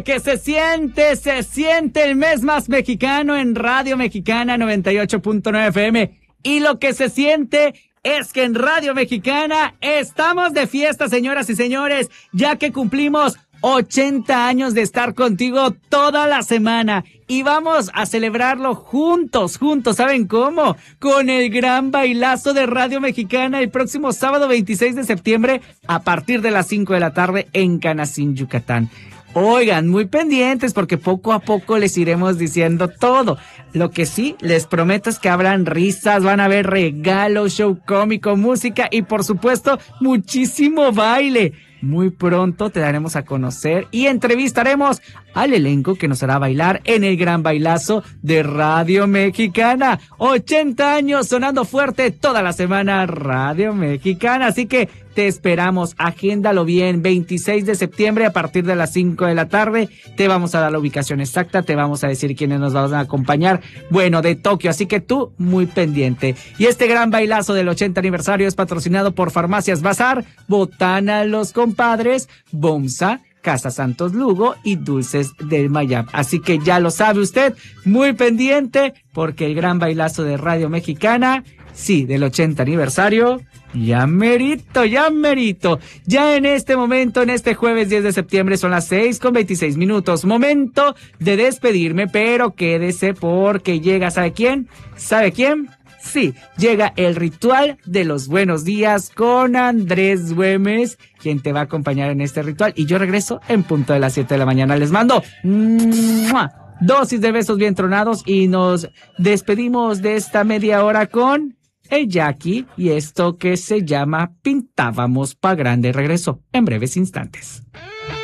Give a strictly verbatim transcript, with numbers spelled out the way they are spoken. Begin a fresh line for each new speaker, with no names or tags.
Que se siente, se siente el mes más mexicano en Radio Mexicana noventa y ocho punto nueve F M. Y lo que se siente es que en Radio Mexicana estamos de fiesta, señoras y señores, ya que cumplimos ochenta años de estar contigo toda la semana. Y vamos a celebrarlo juntos, juntos, ¿saben cómo? Con el gran bailazo de Radio Mexicana el próximo sábado veintiséis de septiembre a partir de las cinco de la tarde en Canacín, Yucatán. Oigan, muy pendientes porque poco a poco les iremos diciendo todo. Lo que sí les prometo es que habrán risas, van a haber regalos, show cómico, música y por supuesto muchísimo baile. Muy pronto te daremos a conocer y entrevistaremos al elenco que nos hará bailar en el gran bailazo de Radio Mexicana. ochenta años sonando fuerte toda la semana Radio Mexicana, así que te esperamos, agéndalo bien, veintiséis de septiembre a partir de las cinco de la tarde, te vamos a dar la ubicación exacta, te vamos a decir quiénes nos van a acompañar, bueno, de Tokio, así que tú muy pendiente. Y este gran bailazo del ochenta aniversario es patrocinado por Farmacias Bazar, Botana Los Compadres, Bomsa, Casa Santos Lugo y Dulces del Mayab. Así que ya lo sabe usted, muy pendiente, porque el gran bailazo de Radio Mexicana, sí, del ochenta aniversario, ya merito, ya merito. Ya en este momento, en este jueves diez de septiembre, son las seis con veintiséis minutos. Momento de despedirme, pero quédese porque llega, ¿sabe quién? ¿Sabe quién? Sí, llega el ritual de los buenos días con Andrés Güemes, quien te va a acompañar en este ritual. Y yo regreso en punto de las siete de la mañana. Les mando ¡mua! Dosis de besos bien tronados y nos despedimos de esta media hora con el Jackie y esto que se llama Pintábamos pa' Grande. Regreso en breves instantes.